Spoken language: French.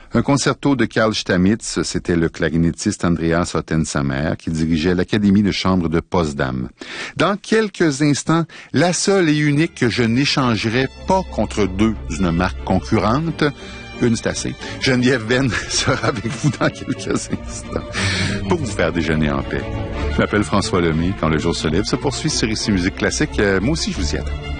Un concerto de Carl Stamitz, c'était le clarinettiste Andreas Ottensamer qui dirigeait l'Académie de chambre de Potsdam. Dans quelques instants, la seule et unique que je n'échangerai pas contre deux d'une marque concurrente, une c'est assez. Geneviève Venn sera avec vous dans quelques instants pour vous faire déjeuner en paix. Je m'appelle François Lemay. Quand le jour se lève se poursuit sur ici Musique Classique. Moi aussi, je vous y attends.